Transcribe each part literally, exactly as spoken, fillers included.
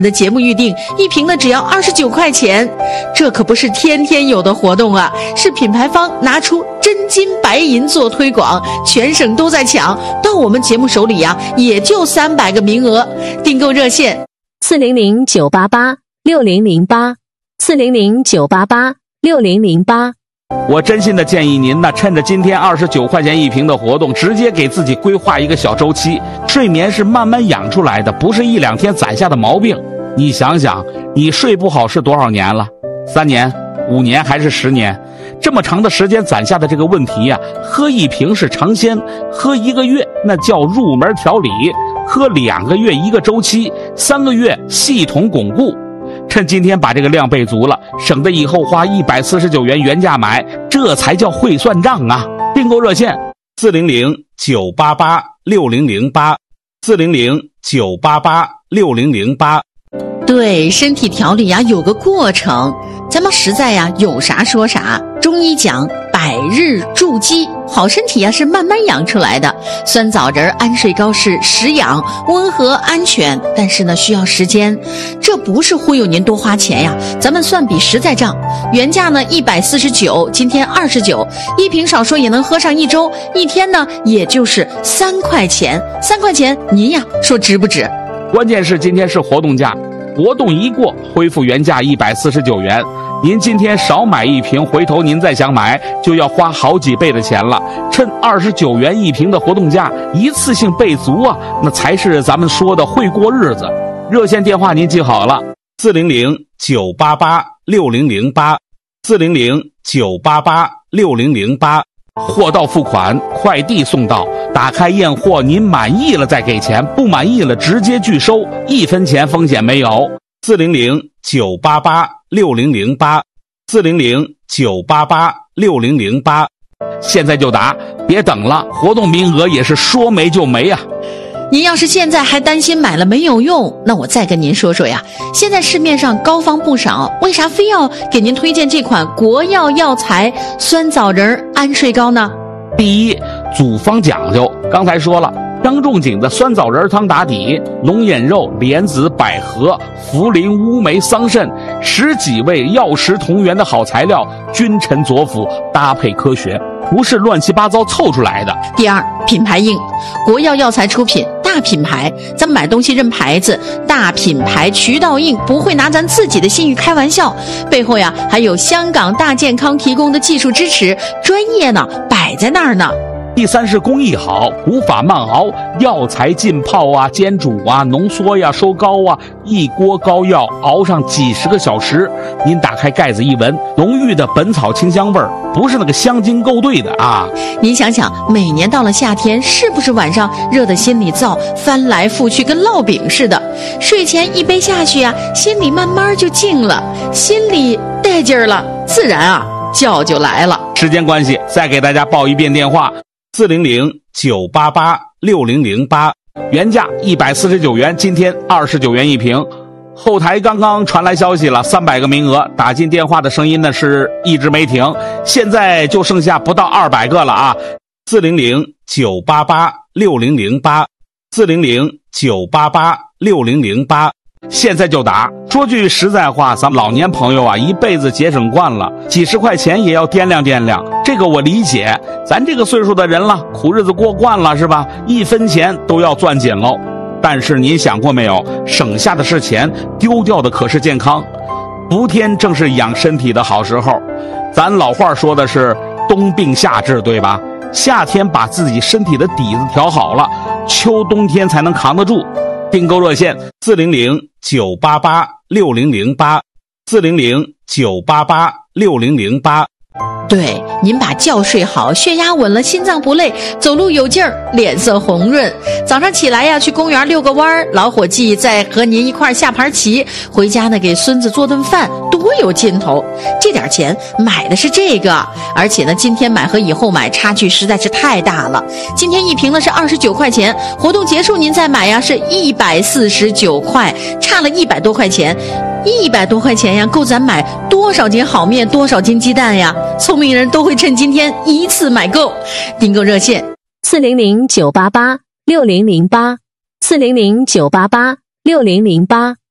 的节目预定一瓶呢只要二十九块钱，这可不是天天有的活动啊，是品牌方拿出真金白银做推广，全省都在抢，到我们节目手里呀、啊、也就三百个名额。订购热线四零零九八八六零零八四零零九八八六零零八。 我真心的建议您呢，趁着今天二十九块钱一瓶的活动，直接给自己规划一个小周期。睡眠是慢慢养出来的，不是一两天攒下的毛病。你想想，你睡不好是多少年了？三年、五年还是十年？这么长的时间攒下的这个问题呀、啊，喝一瓶是尝鲜，喝一个月那叫入门调理，喝两个月一个周期，三个月系统巩固。趁今天把这个量备足了，省得以后花一百四十九元原价买，这才叫会算账啊！订购热线四零零九八八六零零八四零零九八八六零零八。 对，身体调理呀有个过程，咱们实在呀有啥说啥。中医讲百日筑基，好身体呀是慢慢养出来的。酸枣仁安睡膏是实养、温和、安全，但是呢需要时间。这不是忽悠您多花钱呀，咱们算笔实在账。原价呢一百四十九，今天二十九，一瓶少说也能喝上一周，一天呢也就是三块钱。三块钱您呀说值不值？ 关键是今天是活动价，活动一过恢复原价一百四十九元。您今天少买一瓶，回头您再想买就要花好几倍的钱了。趁二十九元一瓶的活动价，一次性备足啊，那才是咱们说的会过日子。热线电话您记好了，四零零九八八六零零八四零零九八八六零零八。货到付款，快递送到，打开验货，您满意了再给钱，不满意了直接拒收，一分钱风险没有。四零零九八八六零零八四零零九八八六零零八。现在就打，别等了，活动名额也是说没就没啊。 您要是现在还担心买了没有用，那我再跟您说说呀，现在市面上膏方不少，为啥非要给您推荐这款国药药材酸枣仁安睡膏呢？ 第一，组方讲究，刚才说了，张仲景的酸枣仁汤打底，龙眼肉、莲子、百合、茯苓、乌梅、桑葚十几味药食同源的好材料，君臣佐辅，搭配科学，不是乱七八糟凑出来的。 第二，品牌硬，国药药材出品，大品牌，咱们买东西认牌子，大品牌渠道硬，不会拿咱自己的信誉开玩笑，背后呀还有香港大健康提供的技术支持，专业呢摆在那儿呢。 第三是工艺好，古法慢熬，药材浸泡啊、煎煮啊、浓缩呀、收膏啊，一锅膏药熬上几十个小时。您打开盖子一闻，浓郁的本草清香味儿，不是那个香精勾兑的啊。 您想想，每年到了夏天，是不是晚上热得心里燥，翻来覆去跟烙饼似的？睡前一杯下去啊，心里慢慢就静了，心里带劲儿了，自然啊觉就来了。 时间关系，再给大家报一遍电话。四零零九八八六零零八，原价一百四十九元，今天二十九元一瓶。后台刚刚传来消息了，三百个名额，打进电话的声音呢是一直没停，现在就剩下不到二百个了啊！四零零九八八六零零八，四零零九八八六零零八。现在就打。说句实在话，咱们老年朋友啊，一辈子节省惯了，几十块钱也要掂量掂量，这个我理解。咱这个岁数的人了，苦日子过惯了是吧？一分钱都要攥紧喽。但是您想过没有，省下的是钱，丢掉的可是健康。伏天正是养身体的好时候，咱老话说的是冬病夏治，对吧？夏天把自己身体的底子调好了，秋冬天才能扛得住。订购热线四零零九八八六零零八，四零零九八八六零零八。 对，您把觉睡好，血压稳了，心脏不累，走路有劲儿，脸色红润。早上起来呀，去公园遛个弯儿，老伙计再和您一块下盘棋，回家呢给孙子做顿饭，多有劲头。这点钱买的是这个，而且呢，今天买和以后买差距实在是太大了。今天一瓶呢是二十九块钱，活动结束您再买呀是一百四十九块，差了一百多块钱。一百多块钱呀，够咱买多少斤好面，多少斤鸡蛋呀？聪明人都会趁今天一次买够。订购热线四零零九八八六零零八，四零零九八八六零零八。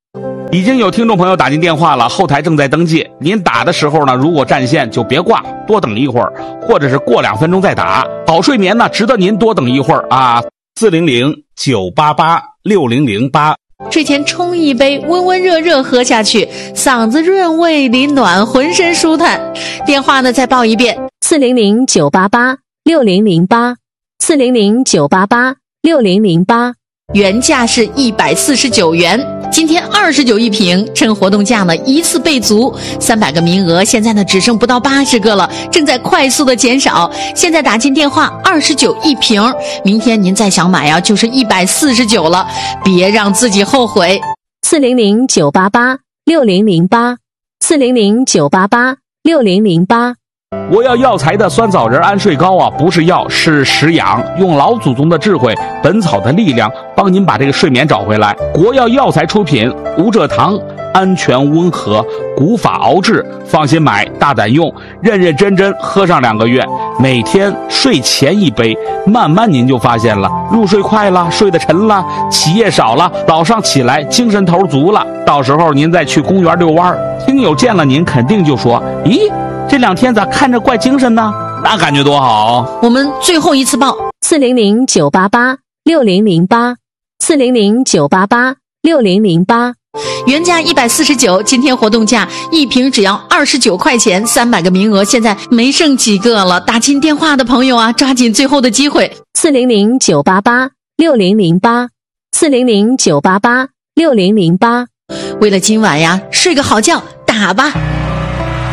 已经有听众朋友打进电话了，后台正在登记。您打的时候呢，如果占线就别挂，多等一会儿，或者是过两分钟再打。好睡眠呢，值得您多等一会儿啊。四零零九八八六零零八。 睡前冲一杯温温热热喝下去，嗓子润胃里暖，浑身舒坦。电话呢再报一遍： 四零零九八八六零零八，四零零九八八六零零八。 原价是一百四十九元，今天二十九一瓶，趁活动价呢一次备足，三百个名额，现在呢只剩不到八十个了，正在快速的减少。现在打进电话二十九一瓶，明天您再想买啊，就是一百四十九了，别让自己后悔。 四零零九八八六零零八，四零零九八八六零零八。 我要药材的酸枣仁安睡膏啊，不是药，是食养，用老祖宗的智慧，本草的力量，帮您把这个睡眠找回来。国药药材出品，无蔗糖，安全温和，古法熬制，放心买，大胆用，认认真真喝上两个月，每天睡前一杯，慢慢您就发现了，入睡快了，睡得沉了，起夜少了，早上起来精神头足了。到时候您再去公园遛弯，听友见了您肯定就说：咦，这两天咋看着怪精神呢？那感觉多好。 我们最后一次报： 四零零九八八六零零八，四零零九八八六零零八。 原价一百四十九，今天活动价一瓶只要二十九块钱，三百个名额，现在没剩几个了。打进电话的朋友啊，抓紧最后的机会。 四零零九八八六零零八，四零零九八八六零零八。 为了今晚呀，睡个好觉，打吧。